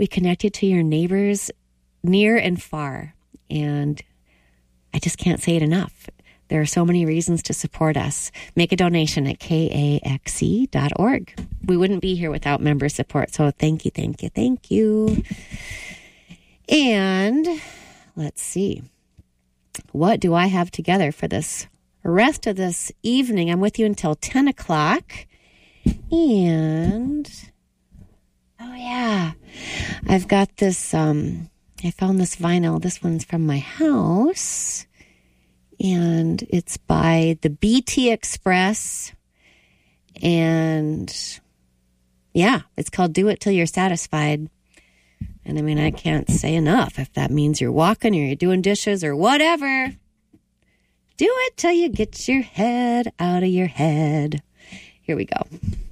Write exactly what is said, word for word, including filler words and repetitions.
We connect you to your neighbors near and far. And I just can't say it enough. There are so many reasons to support us. Make a donation at K A X C dot org. We wouldn't be here without member support. So thank you, thank you, thank you. And let's see. What do I have together for this rest of this evening? I'm with you until ten o'clock. And, oh yeah, I've got this, um, I found this vinyl. This one's from my house. And it's by the B T Express. And yeah, it's called Do It Till You're Satisfied. And I mean, I can't say enough. If that means you're walking or you're doing dishes or whatever, do it till you get your head out of your head. Here we go.